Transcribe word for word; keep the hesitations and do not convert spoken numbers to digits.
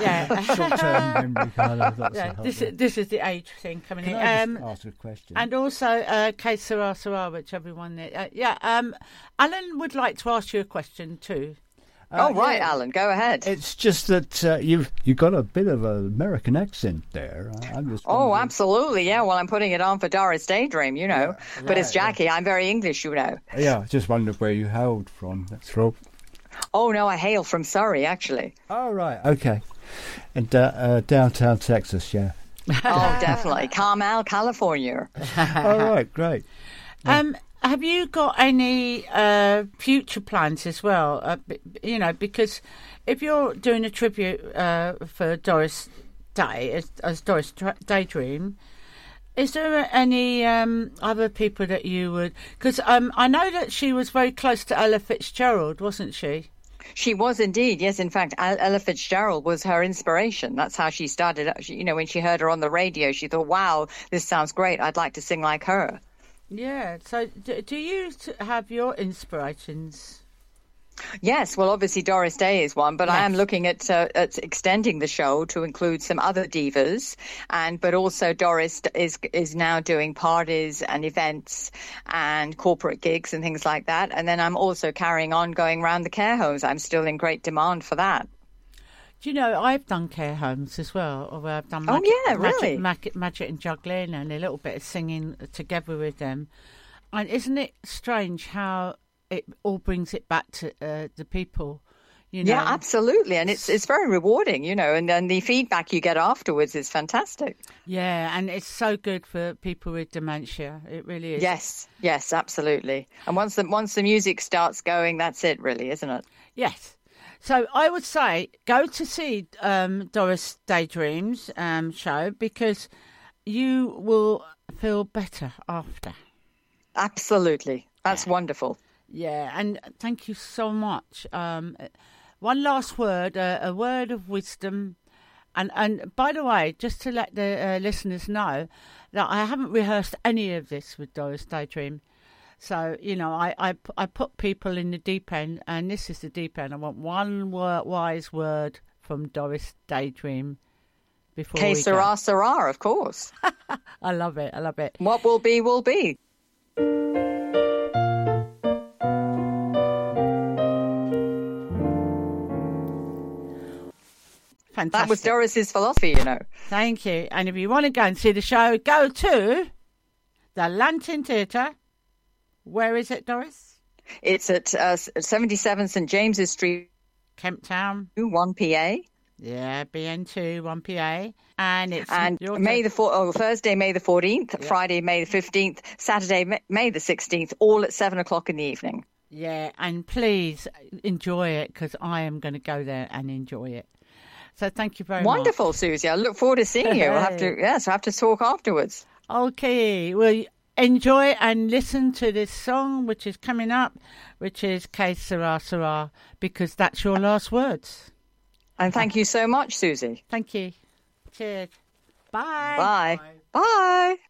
Yeah. Short-term memory kind of. That's Yeah, a this help, is this is the age thing coming Can in. I Um, just ask a question? and also, uh, Que Sera Sera, which everyone. Uh, yeah. Um, Alan would like to ask you a question too. Uh, oh right, yeah. Alan, go ahead. It's just that uh, you've you got a bit of an American accent there. I, I'm just. Oh, wondering- absolutely, yeah. Well, I'm putting it on for Doris Daydream, you know. Yeah, but right, it's Jackie. yeah. I'm very English, you know. Yeah, I just wondered where you hailed from. That's all. Oh no, I hail from Surrey, actually. Oh right, okay, and uh, uh, downtown Texas, yeah. Oh, definitely, Carmel, California. All right, great. Um, have you got any uh, future plans as well? Uh, b- you know, because if you're doing a tribute uh, for Doris Day as, as Doris Tra- Daydream, is there any um, other people that you would? Because um, I know that she was very close to Ella Fitzgerald, wasn't she? She was indeed, yes. In fact, Ella Fitzgerald was her inspiration. That's how she started. She, you know, when she heard her on the radio, she thought, "Wow, this sounds great. I'd like to sing like her." Yeah. So, do, do you have your inspirations? Yes, well, obviously Doris Day is one, but Yes. I am looking at, uh, at extending the show to include some other divas, and but also Doris is is now doing parties and events and corporate gigs and things like that. And then I'm also carrying on going around the care homes. I'm still in great demand for that. Do you know, I've done care homes as well. Or I've done Oh, magic, yeah, magic, really? magic, magic and juggling and a little bit of singing together with them. And isn't it strange how it all brings it back to uh, the people? You know? Yeah, absolutely. And it's it's very rewarding, you know, and then the feedback you get afterwards is fantastic. Yeah, and it's so good for people with dementia. It really is. Yes, yes, absolutely. And once the once the music starts going, that's it, really, isn't it? Yes. So I would say go to see um, Doris Daydream's um, show because you will feel better after. Absolutely. That's wonderful. Yeah, and thank you so much. Um, one last word, uh, a word of wisdom. And, and by the way, just to let the uh, listeners know that I haven't rehearsed any of this with Doris Daydream. So, you know, I, I, I put people in the deep end, and this is the deep end. I want one word, wise word from Doris Daydream before Que we sera, go. sera, of course. I love it. I love it. What will be, will be. Fantastic. That was Doris's philosophy, you know. Thank you. And if you want to go and see the show, go to the Lantern Theatre. Where is it, Doris? It's at uh, seventy-seven St James's Street, Kemp Town. one P A. Yeah, B N two, one P A. And it's And your May the four, oh, Thursday, May the fourteenth, Yeah. Friday, May the fifteenth, Saturday, Ma- May the sixteenth, all at seven o'clock in the evening. Yeah, and please enjoy it because I am going to go there and enjoy it. So thank you very Wonderful, much. Susie. I look forward to seeing you. We'll have to, yes, we'll have to talk afterwards. Okay, well, enjoy and listen to this song which is coming up, which is Que Sera Sera, because that's your last words. And thank you so much, Susie. Thank you. Cheers. Bye. Bye. Bye.